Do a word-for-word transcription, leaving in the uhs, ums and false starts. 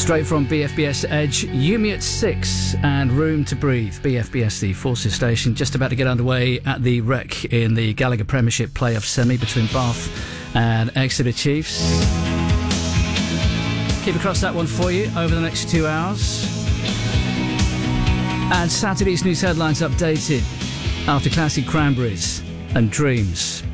Straight from B F B S Edge, Yumi at six and Room to Breathe. B F B S, the Forces station, just about to get underway at the Rec in the Gallagher Premiership playoff semi between Bath and Exeter Chiefs. Keep across that one for you over the next two hours. And Saturday's news headlines updated after Classic Cranberries and Dreams.